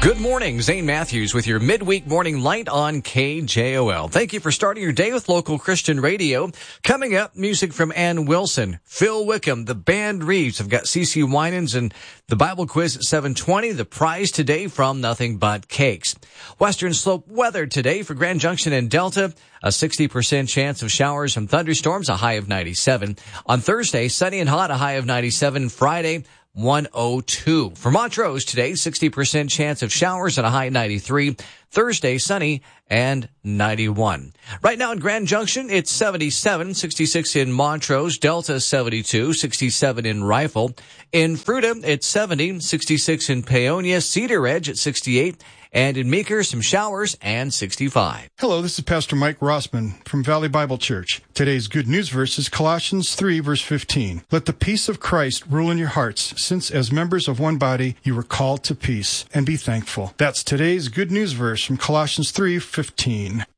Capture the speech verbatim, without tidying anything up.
Good morning, Zane Matthews with your midweek morning light on K J O L. Thank you for starting your day with local Christian radio. Coming up, music from Ann Wilson, Phil Wickham, the band Reeves. I've got C C Winans and the Bible quiz at seven twenty. The prize today from Nothing But Cakes. Western Slope weather today for Grand Junction and Delta. A sixty percent chance of showers and thunderstorms, a high of ninety-seven. On Thursday, sunny and hot, a high of ninety-seven. Friday, one oh two. For Montrose today, sixty percent chance of showers and a high ninety-three. Thursday, sunny and ninety-one. Right now in Grand Junction, it's seventy-seven, sixty-six in Montrose, Delta seventy-two, sixty-seven in Rifle. In Fruita, it's seventy, sixty-six in Paonia, Cedar Edge at sixty-eight, and in Meeker, some showers and sixty-five. Hello, this is Pastor Mike Rossman from Valley Bible Church. Today's good news verse is Colossians three, verse fifteen. Let the peace of Christ rule in your hearts, since as members of one body you were called to peace, and be thankful. That's today's good news verse from Colossians three fifteen.